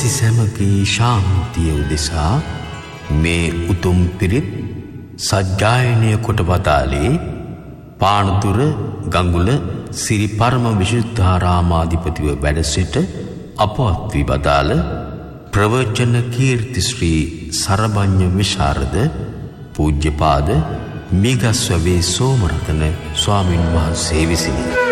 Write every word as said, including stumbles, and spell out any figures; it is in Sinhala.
ලෝකවාසී සැමගේ ශාන්තිය උදෙසා මේ උතුම් පිරිත් සජ්ජායනය කොට වදාළේ පානදුර ගඟුල සිරි පරම විශුද්ධාරාමාධිපතිව වැඩ සිට අපවත් වී වදාළ ප්‍රවචන කීර්ති ශ්‍රී සරභඤ්ඤ විශාරද පූජ්‍යපාද මිගස්වැවේ සෝමරතන ස්වාමින් වහන්සේ විසිනි.